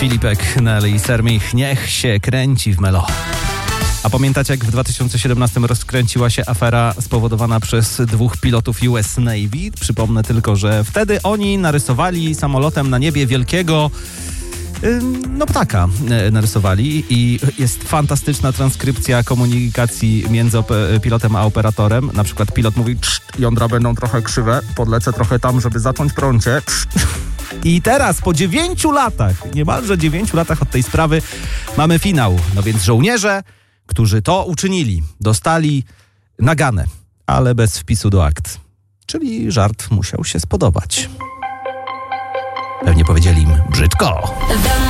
Filipek, Nel i Sermich, niech się kręci w melo. A pamiętacie, jak w 2017 rozkręciła się afera spowodowana przez 2 pilotów US Navy? Przypomnę tylko, że wtedy oni narysowali samolotem na niebie wielkiego ptaka narysowali i jest fantastyczna transkrypcja komunikacji między pilotem a operatorem. Na przykład pilot mówi: jądra będą trochę krzywe, podlecę trochę tam, żeby zacząć prącie. I teraz po 9 latach, niemalże 9 latach od tej sprawy mamy finał. No więc żołnierze, którzy to uczynili, dostali naganę, ale bez wpisu do akt. Czyli żart musiał się spodobać. Pewnie powiedzieli im brzydko.